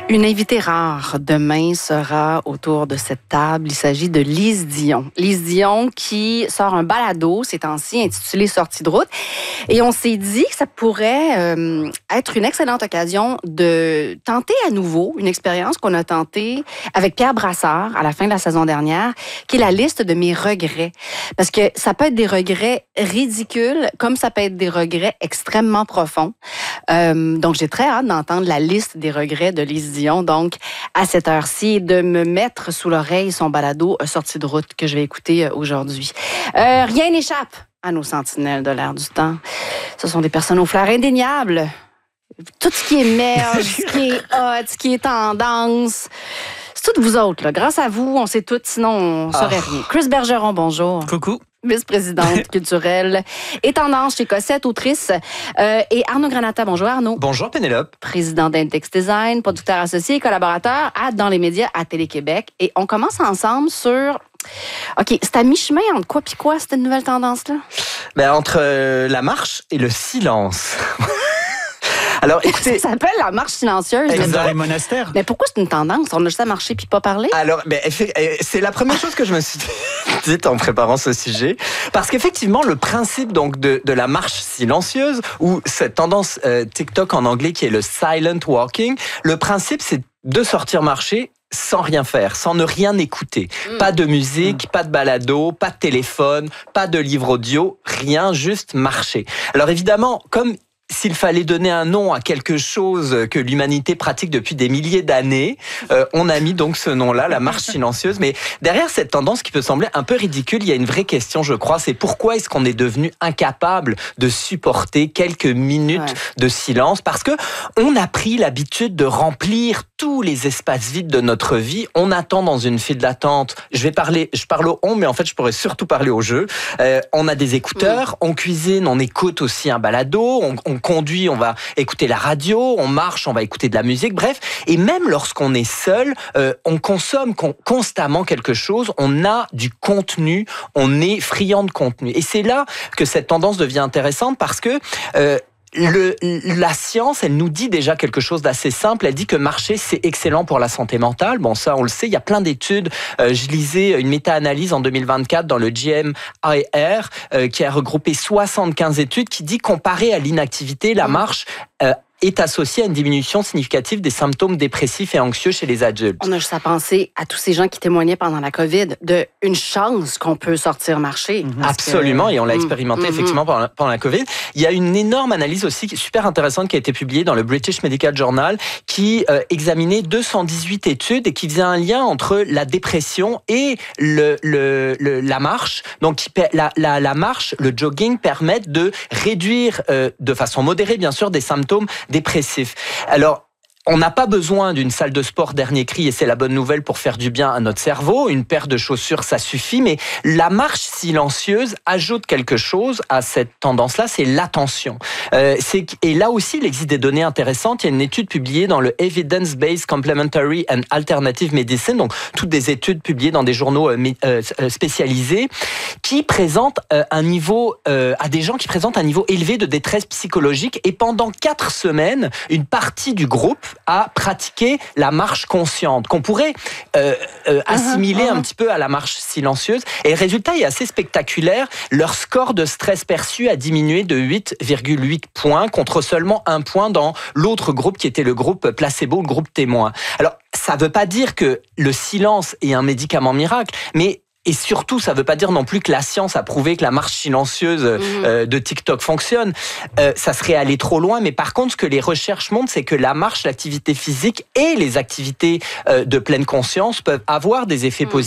Une invitée rare demain sera autour de cette table. Il s'agit de Lise Dion. Lise Dion qui sort un balado ces temps-ci intitulé « Sortie de route ». Et on s'est dit que ça pourrait être une excellente occasion de tenter à nouveau une expérience qu'on a tentée avec Pierre Brassard à la fin de la saison dernière, qui est la liste de mes regrets. Parce que ça peut être des regrets ridicules, comme ça peut être des regrets extrêmement profonds. Donc, j'ai très hâte d'entendre la liste des regrets de Lise Dion. Donc, à cette heure-ci, de me mettre sous l'oreille son balado « Sortie de route » que je vais écouter aujourd'hui. Rien n'échappe à nos sentinelles de l'air du temps. Ce sont des personnes au flair indéniable. Tout ce qui émerge, ce qui est hot, ce qui est tendance... C'est toutes vous autres, là. Grâce à vous, on sait tout, sinon on ne saurait rien. Chris Bergeron, bonjour. Coucou. Vice-présidente culturelle et tendance chez Cossette, autrice. Et Arnaud Granata, bonjour Arnaud. Bonjour Pénélope. Président d'Intex Design, producteur associé et collaborateur Dans les médias à Télé-Québec. Et on commence ensemble sur... OK, c'est à mi-chemin entre quoi puis quoi, cette nouvelle tendance-là? Entre la marche et le silence. Alors, écoutez, ça s'appelle la marche silencieuse. Dans les monastères. Mais pourquoi c'est une tendance? On a juste à marcher puis pas parler? Alors, c'est la première chose que je me suis dite en préparant ce sujet. Parce qu'effectivement, le principe donc de la marche silencieuse, ou cette tendance TikTok en anglais qui est le silent walking, le principe c'est de sortir marcher sans rien faire, sans ne rien écouter. Pas de musique, pas de balado, pas de téléphone, pas de livre audio, rien, juste marcher. Alors évidemment, comme s'il fallait donner un nom à quelque chose que l'humanité pratique depuis des milliers d'années, on a mis donc ce nom-là, la marche silencieuse. Mais derrière cette tendance qui peut sembler un peu ridicule, il y a une vraie question, je crois, c'est pourquoi est-ce qu'on est devenu incapable de supporter quelques minutes de silence? Parce que on a pris l'habitude de remplir tous les espaces vides de notre vie. On attend dans une file d'attente. Je parle au on, mais en fait, je pourrais surtout parler au jeu. On a des écouteurs, on cuisine, on écoute aussi un balado, on conduit, on va écouter la radio, on marche, on va écouter de la musique, bref. Et même lorsqu'on est seul, on consomme constamment quelque chose, on a du contenu, on est friand de contenu. Et c'est là que cette tendance devient intéressante parce que la science, elle nous dit déjà quelque chose d'assez simple. Elle dit que marcher, c'est excellent pour la santé mentale. Bon, ça, on le sait. Il y a plein d'études. Je lisais une méta-analyse en 2024 dans le JMIR qui a regroupé 75 études qui dit, comparé à l'inactivité, la marche est associée à une diminution significative des symptômes dépressifs et anxieux chez les adultes. On a juste à penser à tous ces gens qui témoignaient pendant la COVID de une chance qu'on peut sortir marcher. Absolument, et on l'a expérimenté effectivement pendant la COVID. Il y a une énorme analyse aussi super intéressante qui a été publiée dans le British Medical Journal qui examinait 218 études et qui faisait un lien entre la dépression et la marche. Donc la marche, le jogging permettent de réduire de façon modérée bien sûr des symptômes dépressif. Alors, on n'a pas besoin d'une salle de sport dernier cri et c'est la bonne nouvelle pour faire du bien à notre cerveau. Une paire de chaussures, ça suffit. Mais la marche silencieuse ajoute quelque chose à cette tendance-là, c'est l'attention. Et là aussi, il existe des données intéressantes. Il y a une étude publiée dans le Evidence-Based Complementary and Alternative Medicine, donc toutes des études publiées dans des journaux spécialisés, qui présentent un niveau à des gens qui présentent un niveau élevé de détresse psychologique. Et pendant 4 semaines, une partie du groupe à pratiquer la marche consciente, qu'on pourrait assimiler un petit peu à la marche silencieuse. Et le résultat est assez spectaculaire. Leur score de stress perçu a diminué de 8,8 points contre seulement 1 point dans l'autre groupe qui était le groupe placebo, le groupe témoin. Alors, ça ne veut pas dire que le silence est un médicament miracle, mais et surtout, ça ne veut pas dire non plus que la science a prouvé que la marche silencieuse de TikTok fonctionne. Ça serait aller trop loin. Mais par contre, ce que les recherches montrent, c'est que la marche, l'activité physique et les activités de pleine conscience peuvent avoir des effets positifs